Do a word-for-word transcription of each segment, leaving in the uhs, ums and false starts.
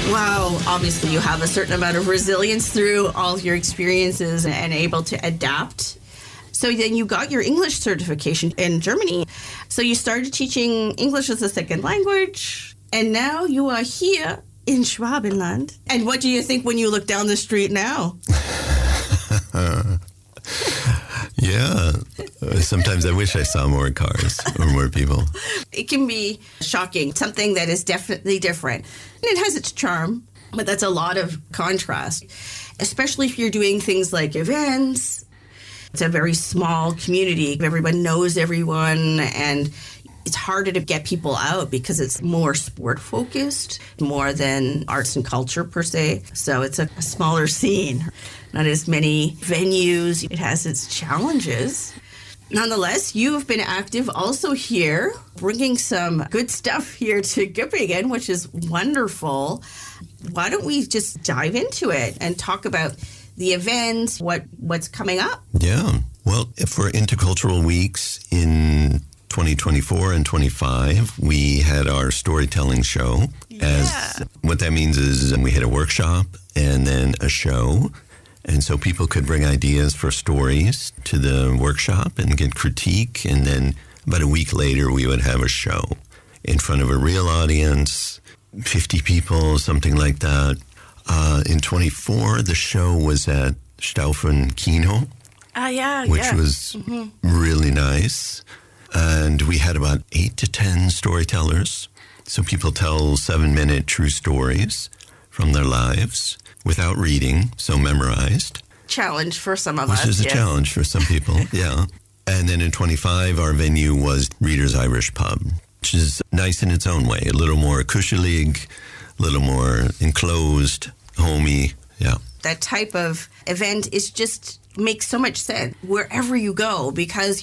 Wow, obviously you have a certain amount of resilience through all your experiences and able to adapt. So then you got your English certification in Germany. So you started teaching English as a second language, and now you are here in Schwabenland. And what do you think when you look down the street now? Yeah. Sometimes I wish I saw more cars or more people. It can be shocking, something that is definitely different. And it has its charm, but that's a lot of contrast, especially if you're doing things like events. It's a very small community. Everyone knows everyone, and it's harder to get people out because it's more sport-focused, more than arts and culture per se. So it's a, a smaller scene, not as many venues. It has its challenges. Nonetheless, you have been active also here, bringing some good stuff here to Göppingen, which is wonderful. Why don't we just dive into it and talk about the events, what what's coming up? Yeah. Well, for Intercultural Weeks in twenty twenty-four and twenty-five, we had our storytelling show. Yeah. As what that means is we had a workshop and then a show. And so people could bring ideas for stories to the workshop and get critique. And then about a week later, we would have a show in front of a real audience, fifty people, something like that. Uh, in twenty-four, the show was at Staufen Kino, Ah, yeah, which yeah. was mm-hmm. really nice. And we had about eight to ten storytellers. So people tell seven-minute true stories from their lives without reading, so memorized. Challenge for some of Which us. is a yes. challenge for some people, yeah. And then in twenty-five, our venue was Reader's Irish Pub, which is nice in its own way. A little more kuschelig, a little more enclosed, homey, yeah. That type of event is just makes so much sense wherever you go, because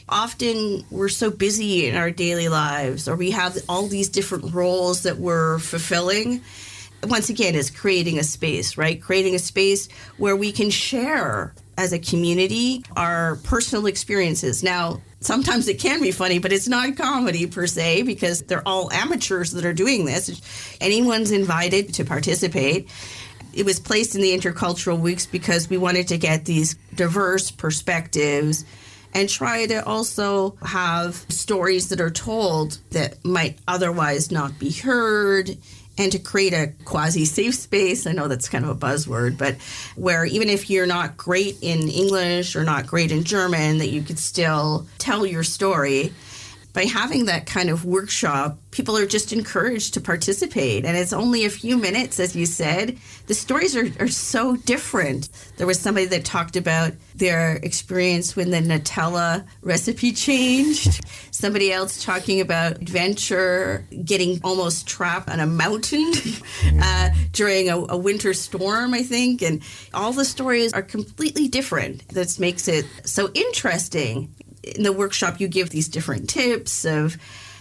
often we're so busy in our daily lives, or we have all these different roles that we're fulfilling. Once again, it's creating a space, right? Creating a space where we can share as a community our personal experiences. Now, sometimes it can be funny, but it's not comedy per se, because they're all amateurs that are doing this. Anyone's invited to participate. It was placed in the Intercultural Weeks because we wanted to get these diverse perspectives and try to also have stories that are told that might otherwise not be heard, and to create a quasi-safe space. I know that's kind of a buzzword, but where even if you're not great in English or not great in German, that you could still tell your story. By having that kind of workshop, people are just encouraged to participate. And it's only a few minutes, as you said. The stories are, are so different. There was somebody that talked about their experience when the Nutella recipe changed. Somebody else talking about adventure, getting almost trapped on a mountain uh, during a, a winter storm, I think. And all the stories are completely different. That makes it so interesting. In the workshop, you give these different tips of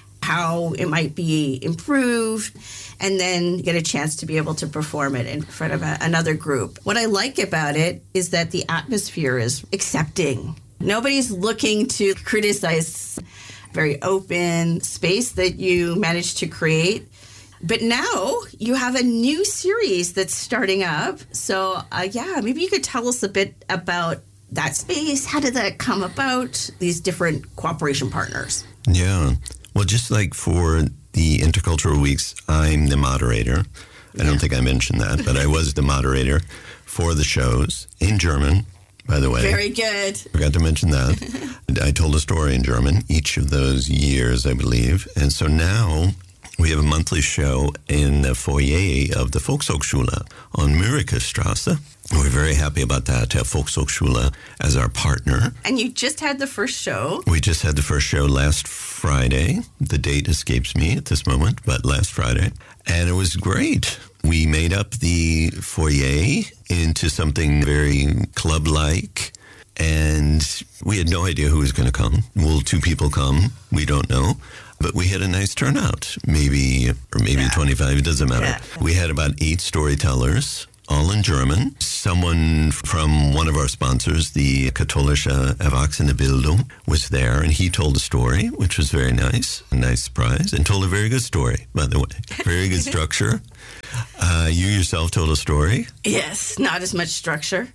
how it might be improved, and then get a chance to be able to perform it in front of a, another group. What I like about it is that the atmosphere is accepting. Nobody's looking to criticize. Very open space that you managed to create. But now you have a new series that's starting up. So, uh, yeah, maybe you could tell us a bit about that space. How did that come about, these different cooperation partners? Yeah. Well, just like for the Intercultural Weeks, I'm the moderator. I yeah. don't think I mentioned that, but I was the moderator for the shows in German, by the way. Very good. Forgot to mention that. I told a story in German each of those years, I believe. And so now we have a monthly show in the foyer of the Volkshochschule on Mürikestrasse. We're very happy about that, to have Volkshochschule as our partner. And you just had the first show. We just had the first show last Friday. The date escapes me at this moment, but last Friday. And it was great. We made up the foyer into something very club-like. And we had no idea who was going to come. Will two people come? We don't know. But we had a nice turnout, maybe, or maybe yeah. twenty-five, it doesn't matter. Yeah. We had about eight storytellers, all in German. Someone from one of our sponsors, the Katholische Erwachsenenbildung, was there, and he told a story, which was very nice, a nice surprise, and told a very good story, by the way. Very good structure. Uh, you yourself told a story. Yes, not as much structure.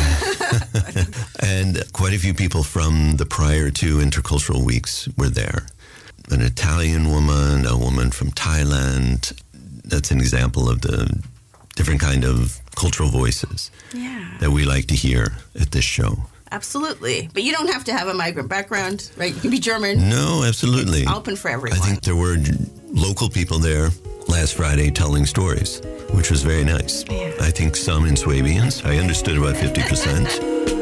And quite a few people from the prior two intercultural weeks were there. An Italian woman, a woman from Thailand. That's an example of the different kind of cultural voices Yeah. that we like to hear at this show. Absolutely. But you don't have to have a migrant background, right? You can be German. No, absolutely. Open for everyone. I think there were local people there last Friday telling stories, which was very nice. Yeah. I think some in Swabians. I understood about fifty percent.